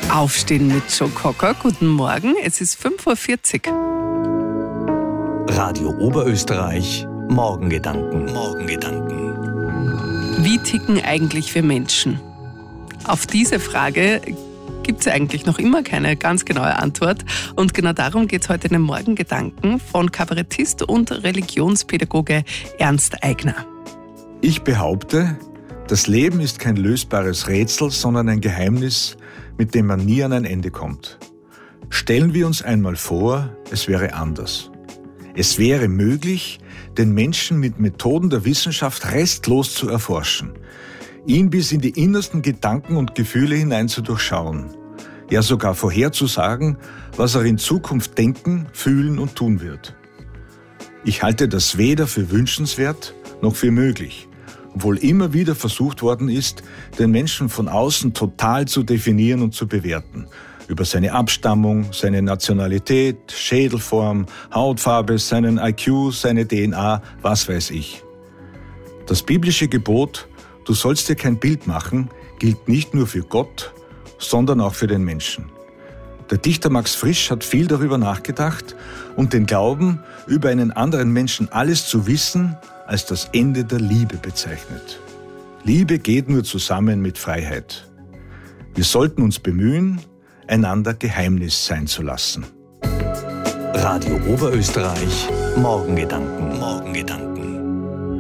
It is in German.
Aufstehen mit Joe Cocker. Guten Morgen, es ist 5:40 Uhr. Radio Oberösterreich, Morgengedanken. Wie ticken eigentlich wir Menschen? Auf diese Frage gibt es eigentlich noch immer keine ganz genaue Antwort. Und genau darum geht es heute in den Morgengedanken von Kabarettist und Religionspädagoge Ernst Aigner. Ich behaupte, das Leben ist kein lösbares Rätsel, sondern ein Geheimnis, mit dem man nie an ein Ende kommt. Stellen wir uns einmal vor, es wäre anders. Es wäre möglich, den Menschen mit Methoden der Wissenschaft restlos zu erforschen, ihn bis in die innersten Gedanken und Gefühle hinein zu durchschauen, ja sogar vorherzusagen, was er in Zukunft denken, fühlen und tun wird. Ich halte das weder für wünschenswert noch für möglich, obwohl immer wieder versucht worden ist, den Menschen von außen total zu definieren und zu bewerten. Über seine Abstammung, seine Nationalität, Schädelform, Hautfarbe, seinen IQ, seine DNA, was weiß ich. Das biblische Gebot, du sollst dir kein Bild machen, gilt nicht nur für Gott, sondern auch für den Menschen. Der Dichter Max Frisch hat viel darüber nachgedacht und den Glauben, über einen anderen Menschen alles zu wissen, als das Ende der Liebe bezeichnet. Liebe geht nur zusammen mit Freiheit. Wir sollten uns bemühen, einander Geheimnis sein zu lassen. Radio Oberösterreich, Morgengedanken.